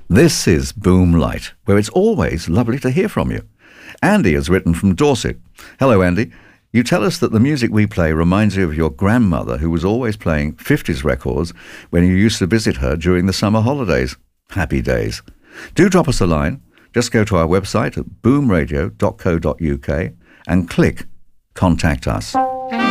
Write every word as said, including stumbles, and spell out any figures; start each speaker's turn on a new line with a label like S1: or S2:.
S1: This is Boom Light, where it's always lovely to hear from you. Andy has written from Dorset. Hello, Andy. You tell us that the music we play reminds you of your grandmother, who was always playing fifties records when you used to visit her during the summer holidays. Happy days. Do drop us a line. Just go to our website at boom radio dot co dot uk and click Contact Us.